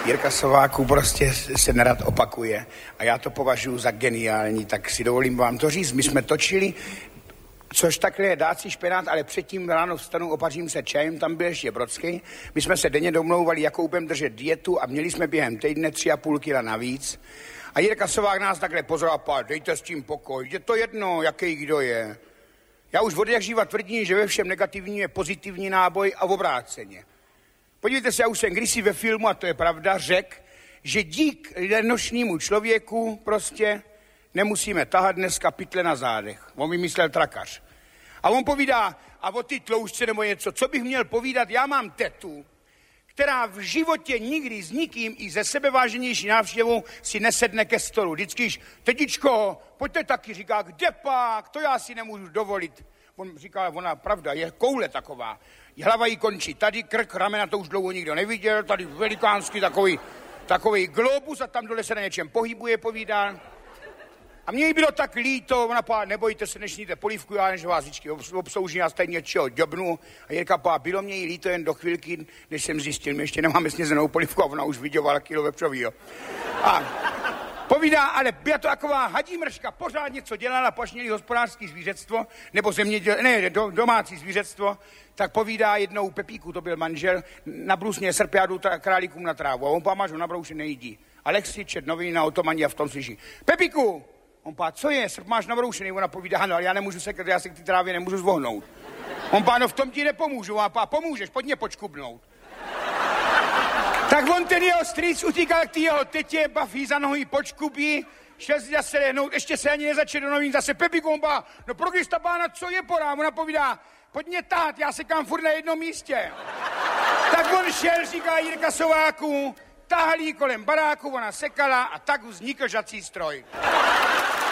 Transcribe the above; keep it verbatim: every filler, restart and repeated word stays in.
Jirka Sováků prostě se nerad opakuje a já to považuji za geniální, tak si dovolím vám to říct. My jsme točili, což takhle je dát si špenát, ale předtím ráno vstanu, opařím se čajem, tam byl ještě Brodský. My jsme se denně domlouvali, jakou budeme držet dietu a měli jsme během týdne tři a půl kila navíc. A Jirka Sovák nás takhle pozoroval, pá, dejte s tím pokoj, je to jedno, jaký kdo je. Já už od jak živa tvrdím, že ve všem negativní je pozitivní náboj a obráceně. Podívejte se, já už jsem kdysi ve filmu, a to je pravda, řekl, že dík lenošnímu člověku prostě nemusíme tahat dneska pytle na zádech. On vymyslel trakař. A on povídá, a o ty tloušťce nebo něco, co bych měl povídat, já mám tetu, která v životě nikdy s nikým i ze sebeváženější návštěvou si nesedne ke stolu. Vždycky, tetičko, pojďte taky, říká, kde pak, to já si nemůžu dovolit. On říká, ona pravda, je koule taková. Hlava jí končí tady, krk, ramena, to už dlouho nikdo neviděl, tady velikánský takový, takový globus a tam dole se na něčem pohybuje, povídá. A mně jí bylo tak líto, ona pá, nebojte se, nešníte polívku, já než vás vždycky obsloužím, já stejně něčeho děbnu. A Jirka pá, bylo mě jí líto jen do chvilky, než jsem zjistil, my ještě nemáme snězenou polívku a ona už vydělala kilo vepřovýho. A povídá, ale byla to taková hadí mrška, pořád něco dělala, pač měli hospodářský zvířectvo, nebo zeměděl, ne, do, domácí zvířectvo, tak povídá jednou Pepíku, to byl manžel, nabrusně srpjádu králíkům na trávu a on pá, máš ho nabroušen, nejídí. Alexi čet noviny na otomaní a v tom slyší, Pepíku, on pá, co je, srp máš nabroušený, ona povídá, ano, ale já nemůžu sekat, já se k té trávě nemůžu zvohnout. On pá, no v tom ti nepomůžu, a pá, pomůžeš, pojď mě počkubnout. Tak on ten jeho strýc utíkal k té jeho tetě, baví za nohy, počkubí, šel si zase lehnout, ještě se ani nezačal do novin, zase Pepíku, on pá, no pro Krista pána, co je porá, ona povídá, pojď mě tát, já se kam furt na jednom místě. Tak on šel, říká Jirka Sováků, tahali kolem baráku, ona sekala a tak vznikl žací stroj.